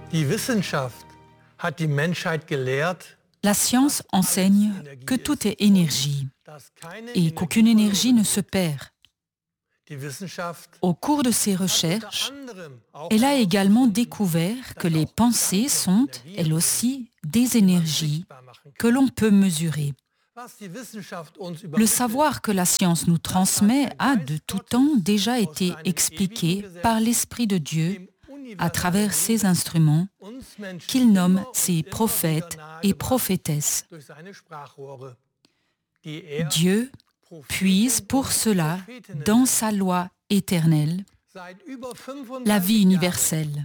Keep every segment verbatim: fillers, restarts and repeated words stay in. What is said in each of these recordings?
Die Wissenschaft hat die Menschheit gelehrt, La science enseigne que tout est énergie et qu'aucune énergie ne se perd. Au cours de ses recherches, elle a également découvert que les pensées sont, elles aussi, des énergies que l'on peut mesurer. Le savoir que la science nous transmet a de tout temps déjà été expliqué par l'Esprit de Dieu à travers ses instruments qu'il nomme ses prophètes et prophétesses. Dieu puise pour cela dans sa loi éternelle la vie universelle.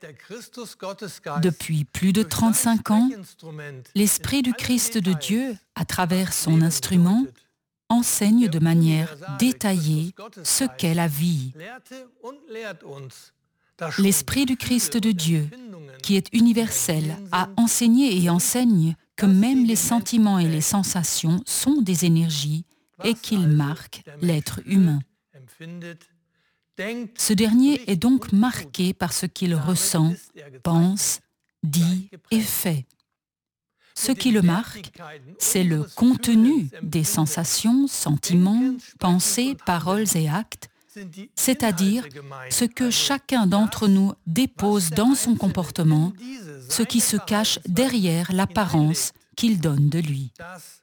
Depuis plus de trente-cinq ans, l'Esprit du Christ de Dieu, à travers son instrument, enseigne de manière détaillée ce qu'est la vie. L'Esprit du Christ de Dieu, qui est universel, a enseigné et enseigne que même les sentiments et les sensations sont des énergies et qu'ils marquent l'être humain. Ce dernier est donc marqué par ce qu'il ressent, pense, dit et fait. Ce qui le marque, c'est le contenu des sensations, sentiments, pensées, paroles et actes, c'est-à-dire ce que chacun d'entre nous dépose dans son comportement, ce qui se cache derrière l'apparence qu'il donne de lui.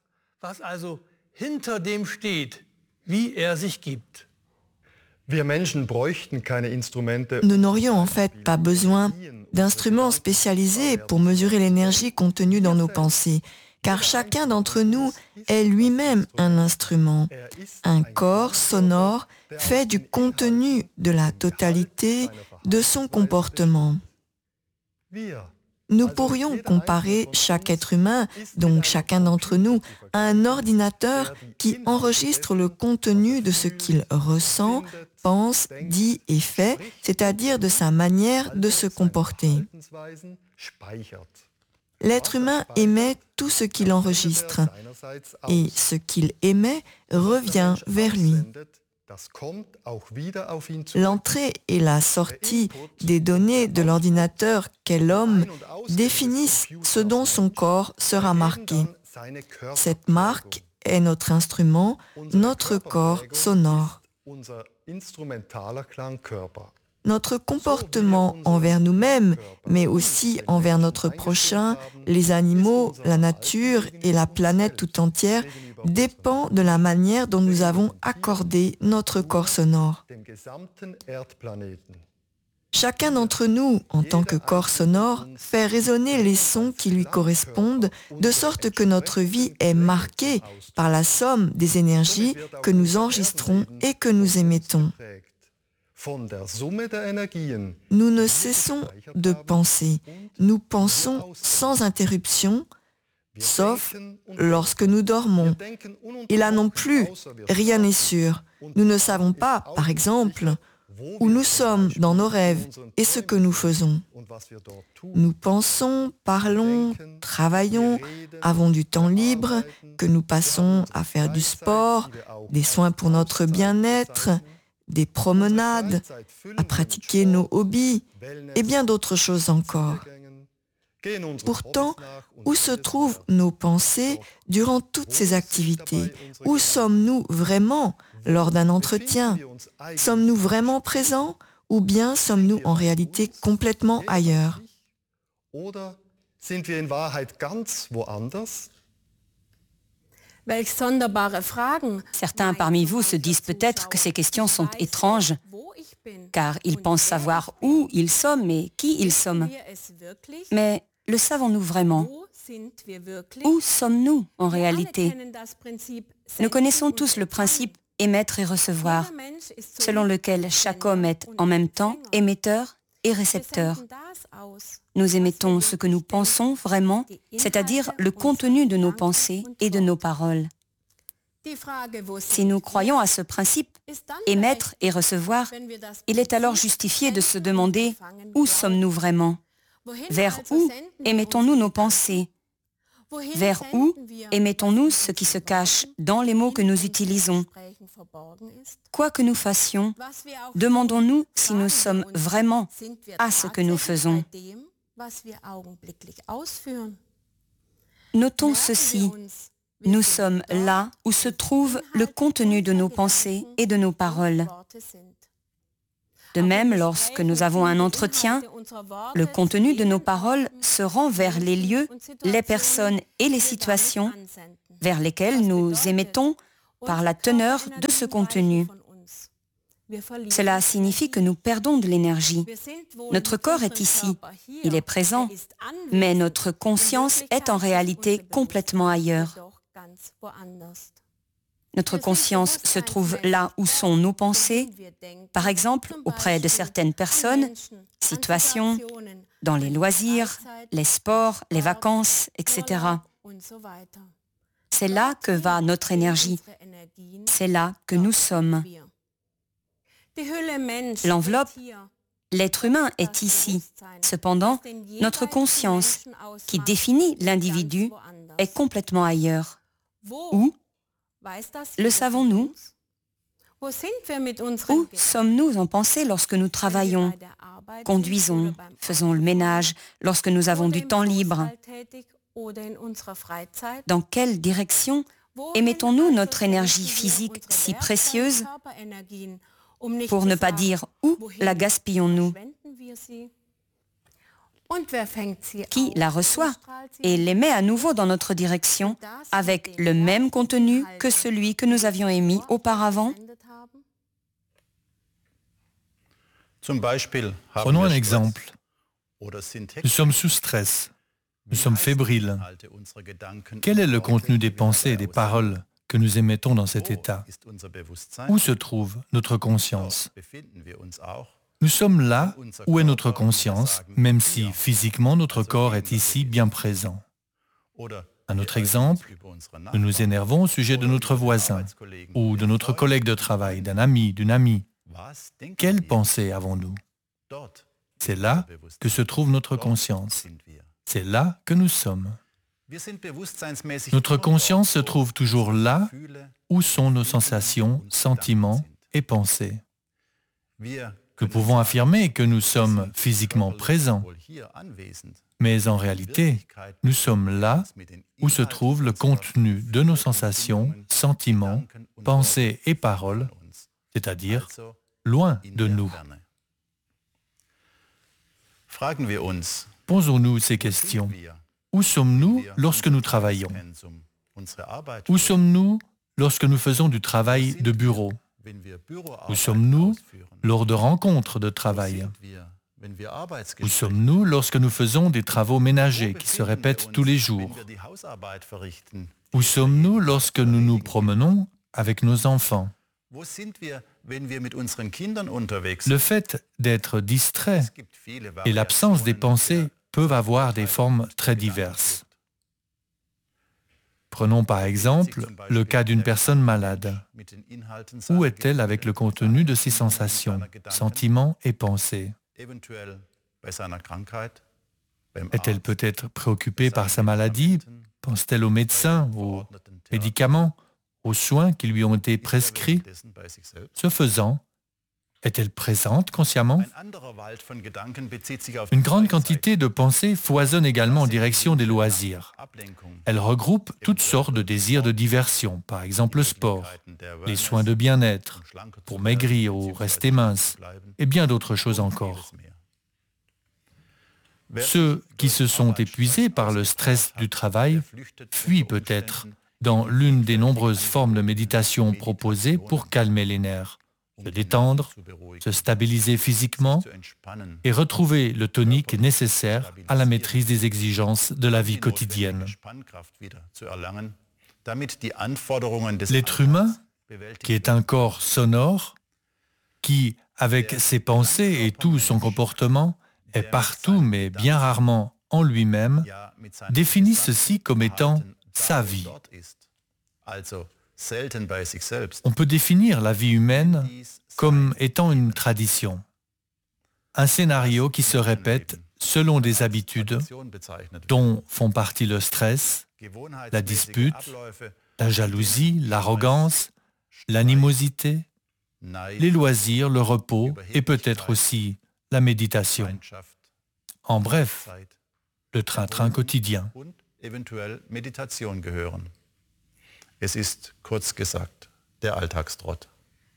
Nous n'aurions en fait pas besoin d'instruments spécialisés pour mesurer l'énergie contenue dans nos pensées, car chacun d'entre nous est lui-même un instrument, un corps sonore fait du contenu de la totalité de son comportement. Nous pourrions comparer chaque être humain, donc chacun d'entre nous, à un ordinateur qui enregistre le contenu de ce qu'il ressent, pense, dit et fait, c'est-à-dire de sa manière de se comporter. L'être humain émet tout ce qu'il enregistre, et ce qu'il émet revient vers lui. L'entrée et la sortie des données de l'ordinateur qu'est l'homme définissent ce dont son corps sera marqué. Cette marque est notre instrument, notre corps sonore. Notre comportement envers nous-mêmes, mais aussi envers notre prochain, les animaux, la nature et la planète tout entière, dépend de la manière dont nous avons accordé notre corps sonore. Chacun d'entre nous, en tant que corps sonore, fait résonner les sons qui lui correspondent, de sorte que notre vie est marquée par la somme des énergies que nous enregistrons et que nous émettons. Nous ne cessons de penser. Nous pensons sans interruption, sauf lorsque nous dormons. Et là non plus, rien n'est sûr. Nous ne savons pas, par exemple, où nous sommes dans nos rêves et ce que nous faisons. Nous pensons, parlons, travaillons, avons du temps libre, que nous passons à faire du sport, des soins pour notre bien-être, des promenades, à pratiquer nos hobbies et bien d'autres choses encore. Pourtant, où se trouvent nos pensées durant toutes ces activités? Où sommes-nous vraiment lors d'un entretien? Sommes-nous vraiment présents ou bien sommes-nous en réalité complètement ailleurs? Certains parmi vous se disent peut-être que ces questions sont étranges, car ils pensent savoir où ils sommes et qui ils sommes. Mais le savons-nous vraiment? Où sommes-nous en réalité? Nous connaissons tous le principe émettre et recevoir, selon lequel chaque homme est en même temps émetteur et récepteur. Nous émettons ce que nous pensons vraiment, c'est-à-dire le contenu de nos pensées et de nos paroles. Si nous croyons à ce principe, émettre et recevoir, il est alors justifié de se demander où sommes-nous vraiment? Vers où émettons-nous nos pensées? Vers où émettons-nous ce qui se cache dans les mots que nous utilisons? Quoi que nous fassions, demandons-nous si nous sommes vraiment à ce que nous faisons. Notons ceci. Nous sommes là où se trouve le contenu de nos pensées et de nos paroles. De même, lorsque nous avons un entretien, le contenu de nos paroles se rend vers les lieux, les personnes et les situations vers lesquelles nous émettons par la teneur de ce contenu. Cela signifie que nous perdons de l'énergie. Notre corps est ici, il est présent, mais notre conscience est en réalité complètement ailleurs. Notre conscience se trouve là où sont nos pensées, par exemple auprès de certaines personnes, situations, dans les loisirs, les sports, les vacances, et cetera. C'est là que va notre énergie. C'est là que nous sommes. L'enveloppe, l'être humain est ici. Cependant, notre conscience, qui définit l'individu, est complètement ailleurs. Où? Le savons-nous? Où sommes-nous en pensée lorsque nous travaillons, conduisons, faisons le ménage, lorsque nous avons du temps libre? Dans quelle direction émettons-nous notre énergie physique si précieuse? Pour ne pas dire où la gaspillons-nous? Qui la reçoit et l'émet à nouveau dans notre direction avec le même contenu que celui que nous avions émis auparavant? Prenons un exemple. Nous sommes sous stress. Nous sommes fébriles. Quel est le contenu des pensées et des paroles que nous émettons dans cet état? Où se trouve notre conscience? Nous sommes là où est notre conscience, même si physiquement notre corps est ici bien présent. Un autre exemple, nous nous énervons au sujet de notre voisin ou de notre collègue de travail, d'un ami, d'une amie. Quelle pensée avons-nous? C'est là que se trouve notre conscience. C'est là que nous sommes. Notre conscience se trouve toujours là où sont nos sensations, sentiments et pensées. Nous pouvons affirmer que nous sommes physiquement présents, mais en réalité, nous sommes là où se trouve le contenu de nos sensations, sentiments, pensées et paroles, c'est-à-dire loin de nous. Posons-nous ces questions. Où sommes-nous lorsque nous travaillons? Où sommes-nous lorsque nous faisons du travail de bureau? Où sommes-nous lors de rencontres de travail? Où sommes-nous lorsque nous faisons des travaux ménagers qui se répètent tous les jours? Où sommes-nous lorsque nous nous promenons avec nos enfants? Le fait d'être distrait et l'absence des pensées peuvent avoir des formes très diverses. Prenons par exemple le cas d'une personne malade. Où est-elle avec le contenu de ses sensations, sentiments et pensées? Est-elle peut-être préoccupée par sa maladie? Pense-t-elle aux médecins, aux médicaments, aux soins qui lui ont été prescrits? Ce faisant, est-elle présente consciemment? Une grande quantité de pensées foisonne également en direction des loisirs. Elle regroupe toutes sortes de désirs de diversion, par exemple le sport, les soins de bien-être, pour maigrir ou rester mince, et bien d'autres choses encore. Ceux qui se sont épuisés par le stress du travail fuient peut-être dans l'une des nombreuses formes de méditation proposées pour calmer les nerfs, se détendre, se stabiliser physiquement et retrouver le tonique nécessaire à la maîtrise des exigences de la vie quotidienne. L'être humain, qui est un corps sonore, qui, avec ses pensées et tout son comportement, est partout mais bien rarement en lui-même, définit ceci comme étant sa vie. On peut définir la vie humaine comme étant une tradition, un scénario qui se répète selon des habitudes dont font partie le stress, la dispute, la jalousie, l'arrogance, l'animosité, les loisirs, le repos et peut-être aussi la méditation. En bref, le train-train quotidien. Eventuell Meditation gehören. Es ist, kurz gesagt, der Alltagstrott.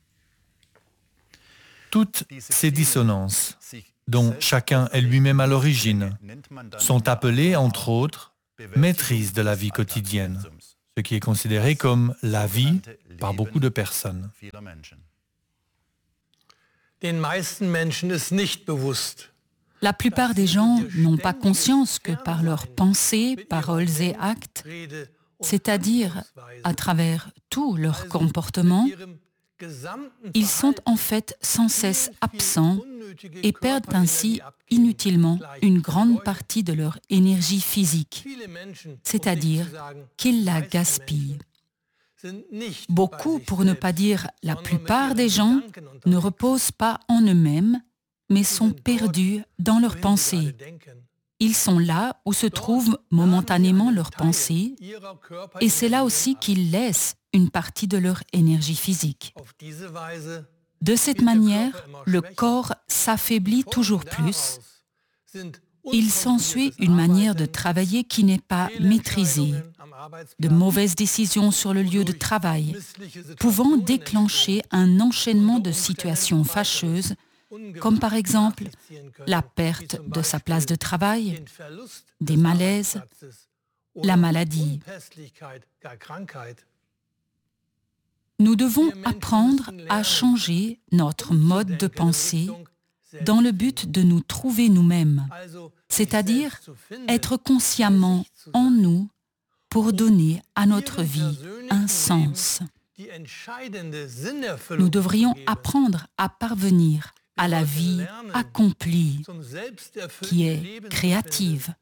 Toutes ces dissonances, dont chacun est lui-même à l'origine, sont appelées, entre autres, maîtrise de la vie quotidienne, ce qui est considéré comme la vie par beaucoup de personnes. Den meisten Menschen ist nicht bewusst. La plupart des gens n'ont pas conscience que par leurs pensées, paroles et actes, c'est-à-dire à travers tout leur comportement, ils sont en fait sans cesse absents et perdent ainsi inutilement une grande partie de leur énergie physique, c'est-à-dire qu'ils la gaspillent. Beaucoup, pour ne pas dire la plupart des gens, ne reposent pas en eux-mêmes, mais sont perdus dans leurs pensées. Ils sont là où se trouvent momentanément leurs pensées, et c'est là aussi qu'ils laissent une partie de leur énergie physique. De cette manière, le corps s'affaiblit toujours plus. Il s'ensuit une manière de travailler qui n'est pas maîtrisée, de mauvaises décisions sur le lieu de travail, pouvant déclencher un enchaînement de situations fâcheuses, comme par exemple la perte de sa place de travail, des malaises, la maladie. Nous devons apprendre à changer notre mode de pensée dans le but de nous trouver nous-mêmes, c'est-à-dire être consciemment en nous pour donner à notre vie un sens. Nous devrions apprendre à parvenir à la vie accomplie, qui est créative.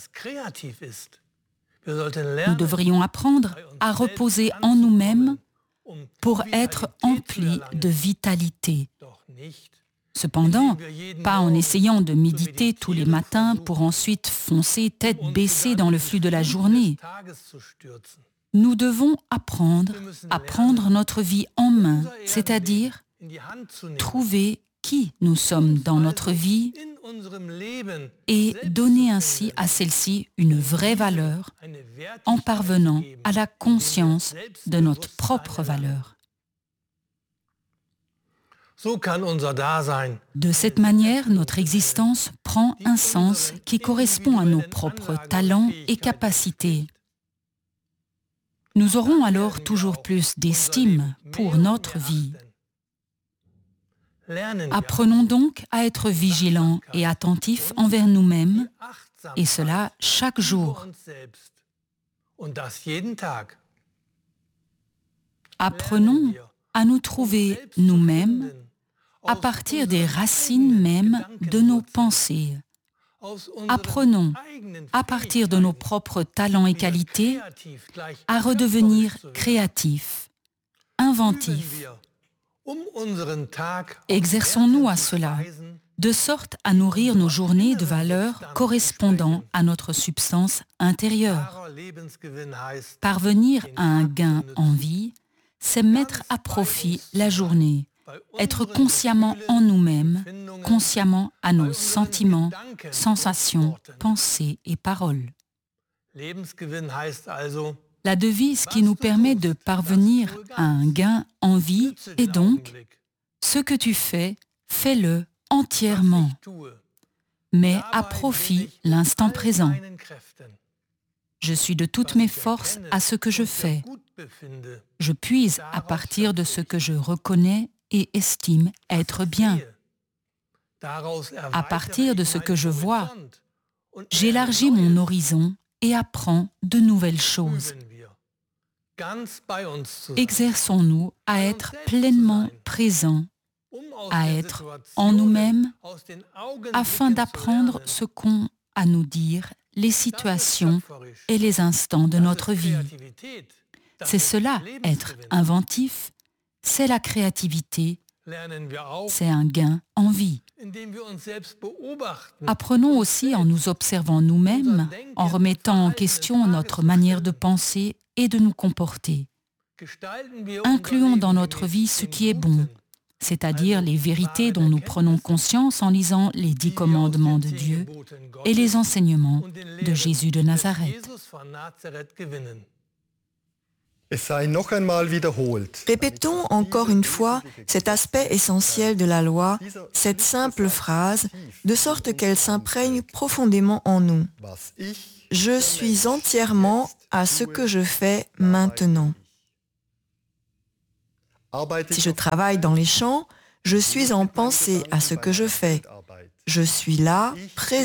Nous devrions apprendre à reposer en nous-mêmes pour être emplis de vitalité. Cependant, pas en essayant de méditer tous les matins pour ensuite foncer tête baissée dans le flux de la journée. Nous devons apprendre à prendre notre vie en main, c'est-à-dire trouver qui nous sommes dans notre vie et donner ainsi à celle-ci une vraie valeur en parvenant à la conscience de notre propre valeur. De cette manière, notre existence prend un sens qui correspond à nos propres talents et capacités. Nous aurons alors toujours plus d'estime pour notre vie. Apprenons donc à être vigilants et attentifs envers nous-mêmes, et cela chaque jour. Apprenons à nous trouver nous-mêmes à partir des racines mêmes de nos pensées. Apprenons, à partir de nos propres talents et qualités, à redevenir créatifs, inventifs. Exerçons-nous à cela, de sorte à nourrir nos journées de valeurs correspondant à notre substance intérieure. Parvenir à un gain en vie, c'est mettre à profit la journée, être consciemment en nous-mêmes, consciemment à nos sentiments, sensations, pensées et paroles. La devise qui nous permet de parvenir à un gain en vie est donc « Ce que tu fais, fais-le entièrement, mais à profit l'instant présent. Je suis de toutes mes forces à ce que je fais. Je puise à partir de ce que je reconnais et estime être bien. À partir de ce que je vois, j'élargis mon horizon et apprends de nouvelles choses. Exerçons-nous à être pleinement présents, à être en nous-mêmes, afin d'apprendre ce qu'ont à nous dire les situations et les instants de notre vie. C'est cela, être inventif, c'est la créativité, c'est un gain en vie. Apprenons aussi en nous observant nous-mêmes, en remettant en question notre manière de penser et de nous comporter. Incluons dans notre vie ce qui est bon, c'est-à-dire les vérités dont nous prenons conscience en lisant les dix commandements de Dieu et les enseignements de Jésus de Nazareth. Répétons encore une fois cet aspect essentiel de la loi, cette simple phrase, de sorte qu'elle s'imprègne profondément en nous. Je suis entièrement à ce que je fais maintenant. Si je travaille dans les champs, je suis en pensée à ce que je fais. Je suis là, présent.